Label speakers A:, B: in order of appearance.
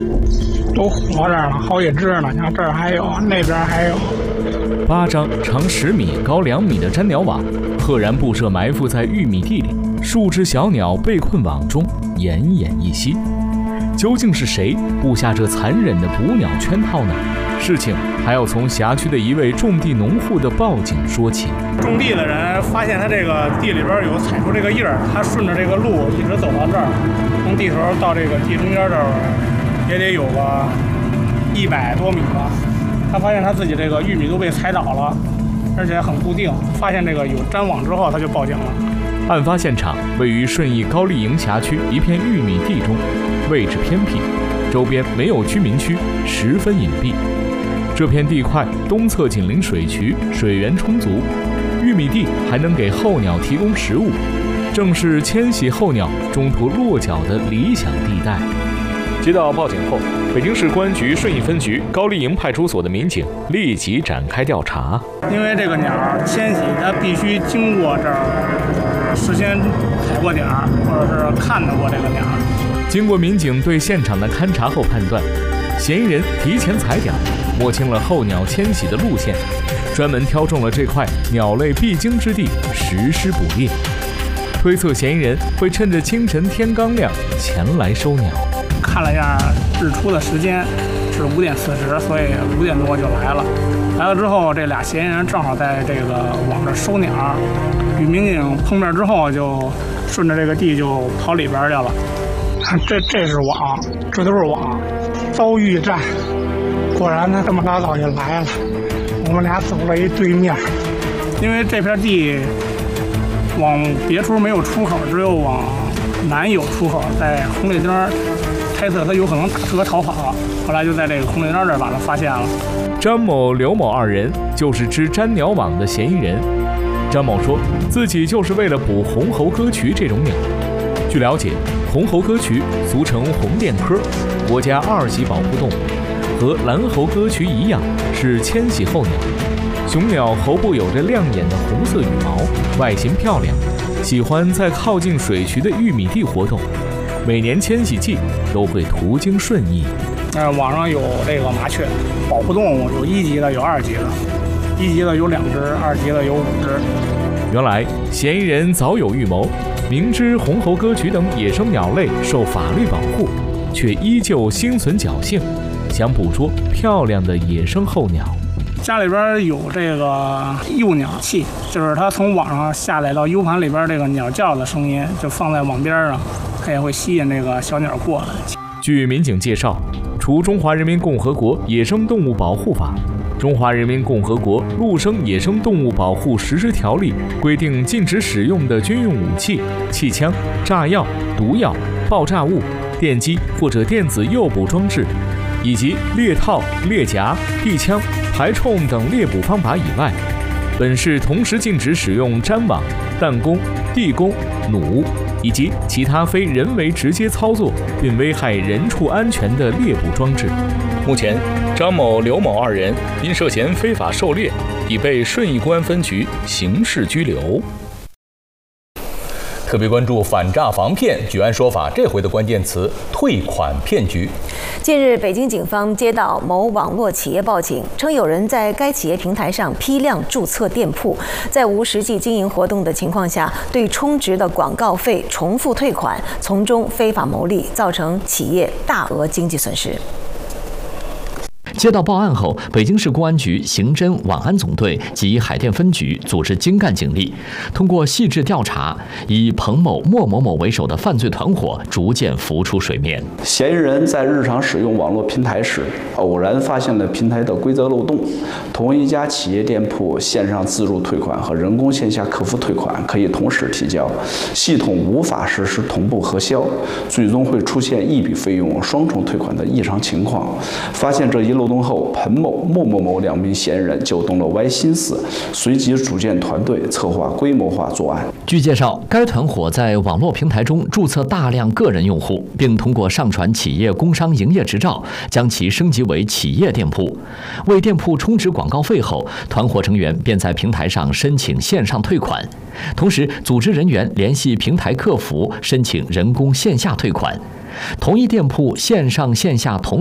A: 都活着了好几只呢，你看这儿还有，那边还有。
B: 8张长10米、高2米的粘鸟网，赫然布设埋伏在玉米地里，数只小鸟被困网中，奄奄一息。究竟是谁布下这残忍的捕鸟圈套呢？事情还要从辖区的一位种地农户的报警说起。
A: 种地的人发现他这个地里边有踩出这个印儿，他顺着这个路一直走到这儿，从地头到这个地中间这儿也得有个100多米吧。他发现他自己这个玉米都被踩倒了，而且很固定。发现这个有粘网之后，他就报警了。
B: 案发现场位于顺义高丽营辖区一片玉米地中，位置偏僻，周边没有居民区，十分隐蔽。这片地块东侧紧邻水渠，水源充足，玉米地还能给候鸟提供食物，正是迁徙候鸟中途落脚的理想地带。接到报警后，北京市公安局顺义分局高丽营派出所的民警立即展开调查。
A: 因为这个鸟迁徙，它必须经过这儿，事先踩过点儿，或者是看到过这个鸟。
B: 经过民警对现场的勘查后判断，嫌疑人提前踩点，摸清了候鸟迁徙的路线，专门挑中了这块鸟类必经之地实施捕猎。推测嫌疑人会趁着清晨天刚亮前来收鸟。
A: 看了一下日出的时间是5点40，所以5点多就来了。来了之后，这俩嫌疑人正好在这个网这收鸟，与民警碰面之后，就顺着这个地就跑里边去了。这是网，这都是网，遭遇战。果然他这么老早就来了，我们俩走了一对面。因为这片地往别处没有出口，只有往南有出口，在红绿灯。猜测他有可能打车逃跑，后来就在这个红绿灯这儿把他发现了。
B: 张某、刘某2人就是织粘鸟网的嫌疑人。张某说自己就是为了捕红喉歌渠这种鸟。据了解，红喉歌渠俗称红钿科，国家2级保护动物，和蓝喉歌渠一样是迁徙候鸟。雄鸟喉部有着亮眼的红色羽毛，外形漂亮，喜欢在靠近水渠的玉米地活动。每年迁徙季都会途经顺义。
A: 网上有这个麻雀，保护动物有1级的，有2级的，1级的有2只，2级的有5只。
B: 原来嫌疑人早有预谋，明知红喉歌渠等野生鸟类受法律保护，却依旧心存侥幸，想捕捉漂亮的野生候鸟。
A: 家里边有这个诱鸟器，就是它从网上下载到 U 盘里边这个鸟叫的声音，就放在网边上，它也会吸引这个小鸟过来。
B: 据民警介绍，除《中华人民共和国野生动物保护法》《中华人民共和国陆生野生动物保护实施条例》规定禁止使用的军用武器、气枪、炸药、毒药、爆炸物、电击或者电子诱捕装置，以及猎套、猎夹、地枪、排冲等猎捕方法以外，本市同时禁止使用粘网、弹弓、地弓、弩以及其他非人为直接操作并危害人畜安全的猎捕装置。目前，张某、刘某2人因涉嫌非法狩猎，已被顺义公安分局刑事拘留。特别关注反诈防骗，举案说法，这回的关键词退款骗局。
C: 近日，北京警方接到某网络企业报警，称有人在该企业平台上批量注册店铺，在无实际经营活动的情况下，对充值的广告费重复退款，从中非法牟利，造成企业大额经济损失。
D: 接到报案后，北京市公安局刑侦网安总队及海淀分局组织精干警力，通过细致调查，以彭某、莫某某为首的犯罪团伙逐渐浮出水面。
E: 嫌疑人在日常使用网络平台时，偶然发现了平台的规则漏洞，同一家企业店铺线上自助退款和人工线下客服退款可以同时提交，系统无法实施同步核销，最终会出现一笔费用双重退款的异常情况。发现这一漏洞后，彭某、莫某某2名嫌疑人就动了歪心思，随即组建团队，策划规模化作案。
D: 据介绍，该团伙在网络平台中注册大量个人用户，并通过上传企业工商营业执照，将其升级为企业店铺。为店铺充值广告费后，团伙成员便在平台上申请线上退款，同时组织人员联系平台客服申请人工线下退款。 同一店铺线上线下同